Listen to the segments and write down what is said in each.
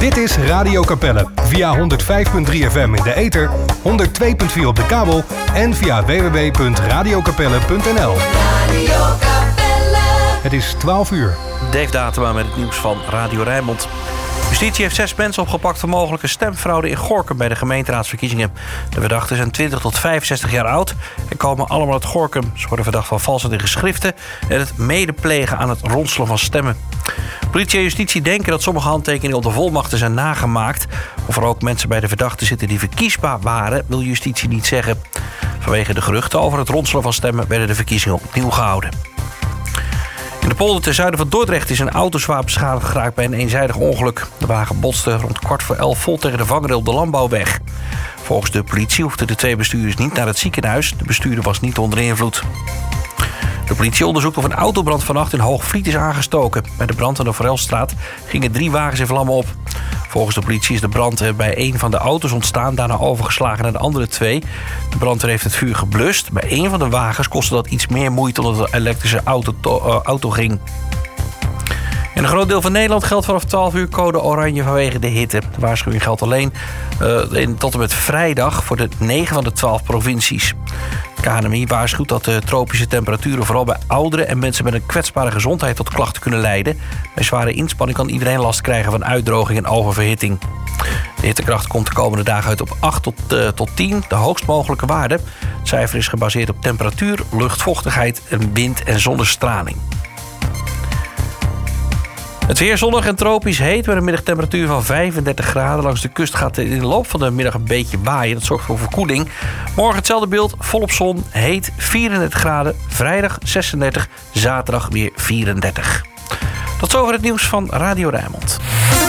Dit is Radio Capelle via 105.3 FM in de ether, 102.4 op de kabel en via www.radiocapelle.nl. Radio Capelle. Het is 12 uur. Dave Datema met het nieuws van Radio Rijnmond. Justitie heeft 6 mensen opgepakt voor mogelijke stemfraude in Gorinchem bij de gemeenteraadsverkiezingen. De verdachten zijn 20 tot 65 jaar oud en komen allemaal uit Gorinchem. Ze worden verdacht van valsheid in geschriften en het medeplegen aan het ronselen van stemmen. Politie en justitie denken dat sommige handtekeningen op de volmachten zijn nagemaakt. Of er ook mensen bij de verdachten zitten die verkiesbaar waren, wil justitie niet zeggen. Vanwege de geruchten over het ronselen van stemmen werden de verkiezingen opnieuw gehouden. In de polder ten zuiden van Dordrecht is een auto zwaar beschadigd geraakt bij een eenzijdig ongeluk. De wagen botste rond 11:15 vol tegen de vangrail op de landbouwweg. Volgens de politie hoefden de 2 bestuurders niet naar het ziekenhuis. De bestuurder was niet onder invloed. De politie onderzoekt of een autobrand vannacht in Hoogvliet is aangestoken. Bij de brand aan de Forelstraat gingen 3 wagens in vlammen op. Volgens de politie is de brand bij een van de auto's ontstaan, daarna overgeslagen naar de andere 2. De brandweer heeft het vuur geblust. Bij een van de wagens kostte dat iets meer moeite omdat de elektrische auto ging. In een groot deel van Nederland geldt vanaf 12 uur code oranje vanwege de hitte. De waarschuwing geldt alleen tot en met vrijdag voor de 9 van de 12 provincies. De KNMI waarschuwt dat de tropische temperaturen vooral bij ouderen en mensen met een kwetsbare gezondheid tot klachten kunnen leiden. Bij zware inspanning kan iedereen last krijgen van uitdroging en oververhitting. De hittekracht komt de komende dagen uit op 8 tot 10, de hoogst mogelijke waarde. Het cijfer is gebaseerd op temperatuur, luchtvochtigheid, wind en zonnestraling. Het weer zonnig en tropisch heet met een middagtemperatuur van 35 graden. Langs de kust gaat het in de loop van de middag een beetje waaien. Dat zorgt voor verkoeling. Morgen hetzelfde beeld, volop zon, heet 34 graden. Vrijdag 36, zaterdag weer 34. Tot zover het nieuws van Radio Rijnmond.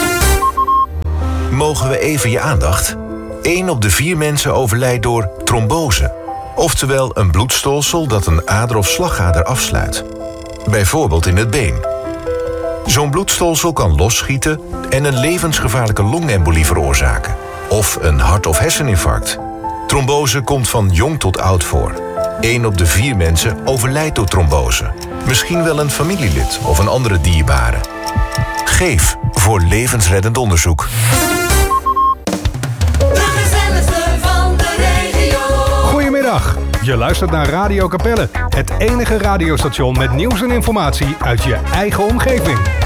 Mogen we even je aandacht? 1 op de 4 mensen overlijdt door trombose. Oftewel een bloedstolsel dat een ader of slagader afsluit. Bijvoorbeeld in het been. Zo'n bloedstolsel kan losschieten en een levensgevaarlijke longembolie veroorzaken. Of een hart- of herseninfarct. Trombose komt van jong tot oud voor. 1 op de 4 mensen overlijdt door trombose. Misschien wel een familielid of een andere dierbare. Geef voor levensreddend onderzoek. De gezelligste van de regio. Goedemiddag. Je luistert naar Radio Capelle, het enige radiostation met nieuws en informatie uit je eigen omgeving.